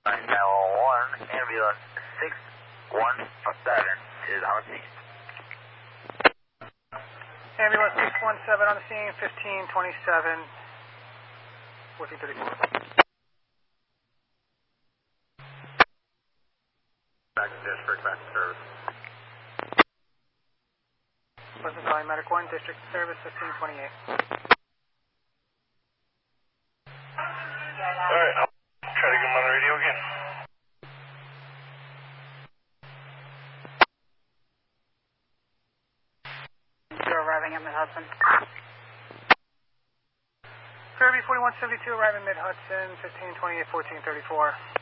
911, ambulance 617 is on scene. Ambulance 617 on the scene, 1527, 1434. Back to district, back to service. Pleasant Valley Medic 1, district service, 1528. Alright, I'll try to get him on the radio again. You're arriving at Mid-Hudson. Kirby 4172 arriving Mid-Hudson, 1528, 1434.